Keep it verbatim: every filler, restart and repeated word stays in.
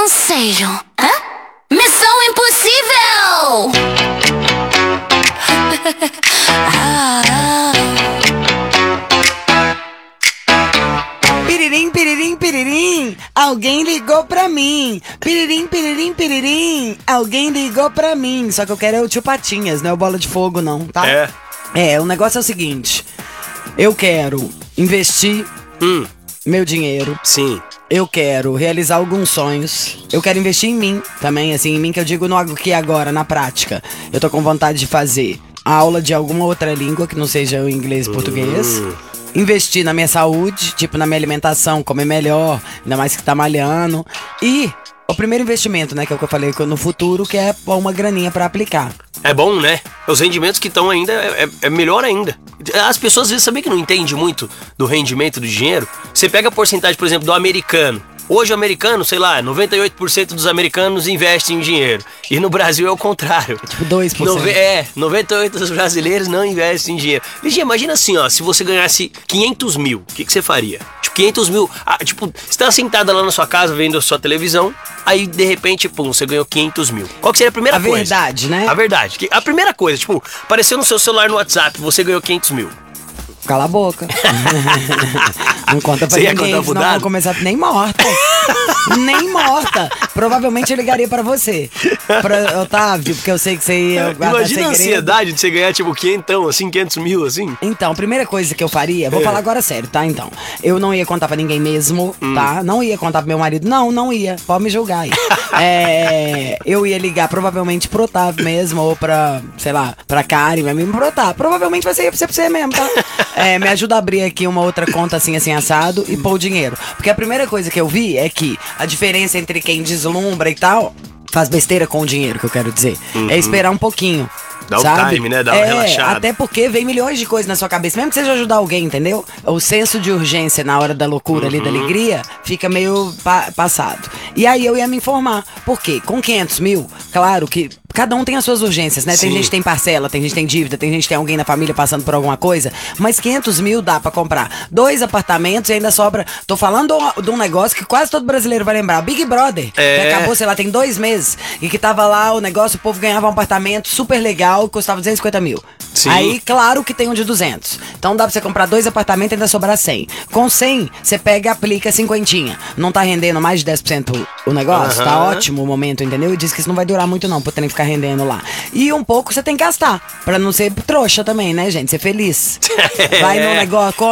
anseio. Hã? Missão impossível! ah. Piririm, piririm, piririm, alguém ligou pra mim. Piririm, piririm, piririm, alguém ligou pra mim. Só que eu quero é o Tio Patinhas, não é o Bola de Fogo não, tá? É. É, o negócio é o seguinte. Eu quero investir Hum, meu dinheiro. sim. Eu quero realizar alguns sonhos. Eu quero investir em mim também, assim, em mim que eu digo no aqui e agora, na prática. Eu tô com vontade de fazer aula de alguma outra língua que não seja o inglês e português. Hum. Investir na minha saúde, tipo na minha alimentação, comer melhor, ainda mais que tá malhando. E o primeiro investimento, né, que é o que eu falei que eu- no futuro, que é pôr uma graninha pra aplicar. É bom, né? Os rendimentos que estão ainda é, é- é melhor ainda. As pessoas às vezes sabem que não entendem muito do rendimento do dinheiro. Você pega a porcentagem, por exemplo, do americano. Hoje o americano, sei lá, noventa e oito por cento dos americanos investem em dinheiro. E no Brasil é o contrário. Tipo dois por cento. Nove- é, noventa e oito por cento dos brasileiros não investem em dinheiro. Ligia, imagina assim, ó, se você ganhasse quinhentos mil, o que, que você faria? Tipo, quinhentos mil, ah, tipo, você tá sentada lá na sua casa vendo a sua televisão, aí de repente, pum, você ganhou quinhentos mil. Qual que seria a primeira A coisa? verdade, né? A verdade. Que- A primeira coisa, tipo, apareceu no seu celular no WhatsApp, você ganhou quinhentos mil. Cala a boca. Não conta pra Você ia ninguém, contar pro senão eu vou dado? começar nem morta. Nem morta. Provavelmente eu ligaria pra você. Pra Otávio, porque eu sei que você ia guardar Imagina a segredo. ansiedade de você ganhar, tipo, quinhentão, assim, quinhentos mil, assim. Então, a primeira coisa que eu faria, vou É. falar agora sério, tá? Então, eu não ia contar pra ninguém mesmo, Hum. tá? Não ia contar pro meu marido, não, não ia. Pode me julgar aí. É, eu ia ligar provavelmente pro Otávio mesmo, ou pra, sei lá, pra Karen, mas mesmo pro Otávio. Provavelmente vai ser pra você, pra você mesmo, tá? É, me ajuda a abrir aqui uma outra conta assim, assim, assado e pôr o dinheiro. Porque a primeira coisa que eu vi é que a diferença entre quem deslumbra e tal, faz besteira com o dinheiro, que eu quero dizer, é esperar um pouquinho. Dá o sabe? time, né? Dá uma é, relaxada. Até porque vem milhões de coisas na sua cabeça. Mesmo que seja ajudar alguém, entendeu? O senso de urgência na hora da loucura ali, da alegria, fica meio pa- passado. E aí eu ia me informar. Por quê? Com quinhentos mil, claro que cada um tem as suas urgências, né? Tem Sim. gente que tem parcela, tem gente que tem dívida, tem gente que tem alguém na família passando por alguma coisa. Mas quinhentos mil dá pra comprar dois apartamentos e ainda sobra. Tô falando de um negócio que quase todo brasileiro vai lembrar. Big Brother. É. Que acabou, sei lá, tem dois meses. E que tava lá o negócio, o povo ganhava um apartamento super legal, que custava duzentos e cinquenta mil. Sim. Aí, claro que tem um de duzentos. Então dá pra você comprar dois apartamentos e ainda sobrar cem. Com cem, você pega e aplica cinquentinha. Não tá rendendo mais de dez por cento o negócio? Tá Aham. ótimo o momento, entendeu? E diz que isso não vai durar muito não, por terem que ficar rendendo lá. E um pouco você tem que gastar, pra não ser trouxa também, né, gente? Ser feliz. Vai no negócio,